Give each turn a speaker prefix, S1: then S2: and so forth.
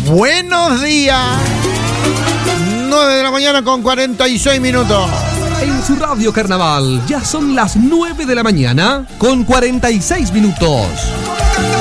S1: Buenos días. 9 de la mañana con 46 minutos.
S2: En su radio Carnaval ya son las 9 de la mañana con 46 minutos.